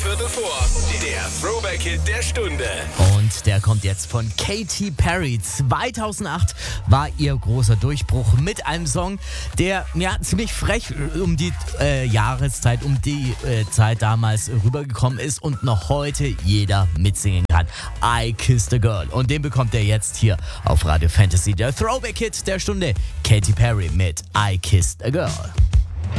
Viertel vor. Der Throwback-Hit der Stunde. Und der kommt jetzt von Katy Perry. 2008 war ihr großer Durchbruch mit einem Song, der ziemlich frech um die Jahreszeit, Zeit damals rübergekommen ist und noch heute jeder mitsingen kann. I Kissed a Girl. Und den bekommt er jetzt hier auf Radio Fantasy. Der Throwback-Hit der Stunde. Katy Perry mit I Kissed a Girl.